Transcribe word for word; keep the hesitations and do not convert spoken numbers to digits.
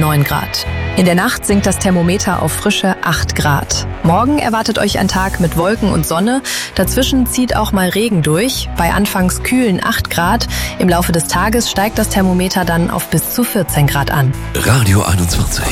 neun Grad. In der Nacht sinkt das Thermometer auf frische acht Grad. Morgen erwartet euch ein Tag mit Wolken und Sonne. Dazwischen zieht auch mal Regen durch. Bei anfangs kühlen acht Grad. Im Laufe des Tages steigt das Thermometer dann auf bis zu vierzehn Grad an. Radio einundzwanzig.